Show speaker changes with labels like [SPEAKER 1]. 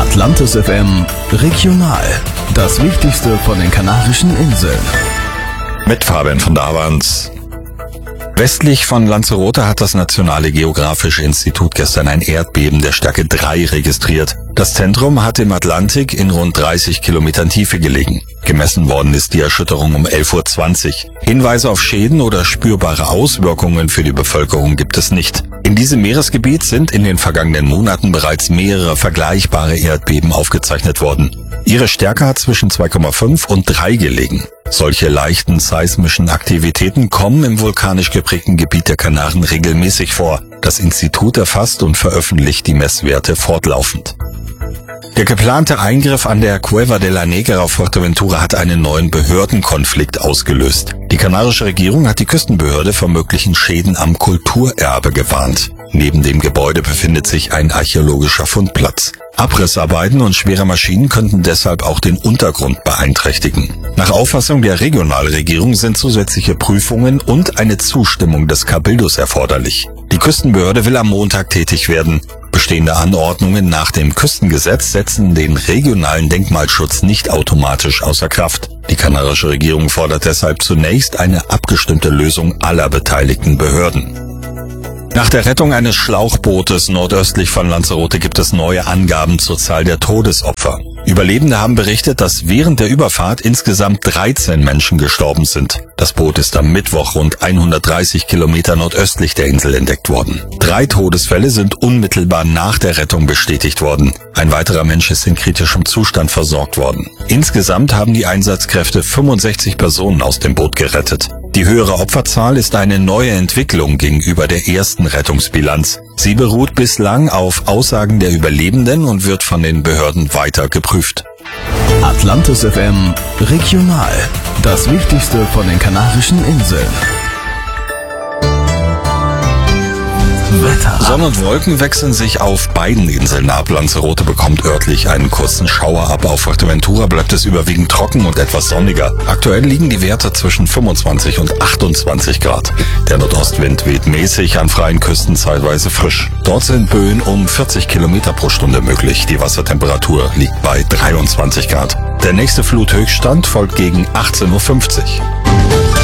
[SPEAKER 1] Atlantis FM Regional. Das Wichtigste von den Kanarischen Inseln.
[SPEAKER 2] Mit Fabian von Davans. Westlich von Lanzarote hat das Nationale Geographische Institut gestern ein Erdbeben der Stärke 3 registriert. Das Zentrum hat im Atlantik in rund 30 Kilometern Tiefe gelegen. Gemessen worden ist die Erschütterung um 11:20 Uhr. Hinweise auf Schäden oder spürbare Auswirkungen für die Bevölkerung gibt es nicht. In diesem Meeresgebiet sind in den vergangenen Monaten bereits mehrere vergleichbare Erdbeben aufgezeichnet worden. Ihre Stärke hat zwischen 2,5 und 3 gelegen. Solche leichten seismischen Aktivitäten kommen im vulkanisch geprägten Gebiet der Kanaren regelmäßig vor. Das Institut erfasst und veröffentlicht die Messwerte fortlaufend. Der geplante Eingriff an der Cueva de la Negra auf Fuerteventura hat einen neuen Behördenkonflikt ausgelöst. Die kanarische Regierung hat die Küstenbehörde vor möglichen Schäden am Kulturerbe gewarnt. Neben dem Gebäude befindet sich ein archäologischer Fundplatz. Abrissarbeiten und schwere Maschinen könnten deshalb auch den Untergrund beeinträchtigen. Nach Auffassung der Regionalregierung sind zusätzliche Prüfungen und eine Zustimmung des Cabildos erforderlich. Die Küstenbehörde will am Montag tätig werden. Bestehende Anordnungen nach dem Küstengesetz setzen den regionalen Denkmalschutz nicht automatisch außer Kraft. Die kanarische Regierung fordert deshalb zunächst eine abgestimmte Lösung aller beteiligten Behörden. Nach der Rettung eines Schlauchbootes nordöstlich von Lanzarote gibt es neue Angaben zur Zahl der Todesopfer. Überlebende haben berichtet, dass während der Überfahrt insgesamt 13 Menschen gestorben sind. Das Boot ist am Mittwoch rund 130 Kilometer nordöstlich der Insel entdeckt worden. 3 Todesfälle sind unmittelbar nach der Rettung bestätigt worden. Ein weiterer Mensch ist in kritischem Zustand versorgt worden. Insgesamt haben die Einsatzkräfte 65 Personen aus dem Boot gerettet. Die höhere Opferzahl ist eine neue Entwicklung gegenüber der ersten Rettungsbilanz. Sie beruht bislang auf Aussagen der Überlebenden und wird von den Behörden weiter geprüft.
[SPEAKER 1] Atlantis FM Regional. Das Wichtigste von den Kanarischen Inseln. Wetter.
[SPEAKER 2] Sonne und Wolken wechseln sich auf beiden Inseln ab. Lanzarote bekommt örtlich einen kurzen Schauer ab. Auf Fuerteventura bleibt es überwiegend trocken und etwas sonniger. Aktuell liegen die Werte zwischen 25 und 28 Grad. Der Nordostwind weht mäßig, an freien Küsten zeitweise frisch. Dort sind Böen um 40 Kilometer pro Stunde möglich. Die Wassertemperatur liegt bei 23 Grad. Der nächste Fluthöchststand folgt gegen 18:50 Uhr.